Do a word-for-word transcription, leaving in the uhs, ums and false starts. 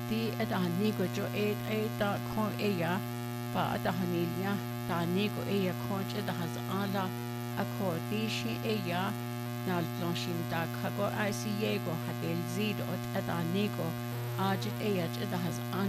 di edahanigo jo eight eight da kon eya pa adahanilia da nigo eya konch edahaz ala akodishi eya nal blanchim da kago I C Yego hadel zid ot edahanigo ajit eya edahaz